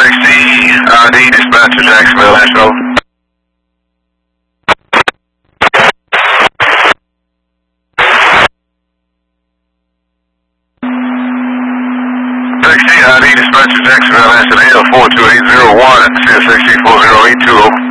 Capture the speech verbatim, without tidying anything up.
Taxi I D, dispatcher Jacksonville, Nashville. Taxi I D, dispatcher Jacksonville, Nashville, four two eight zero one, C S X four zero eight two zero.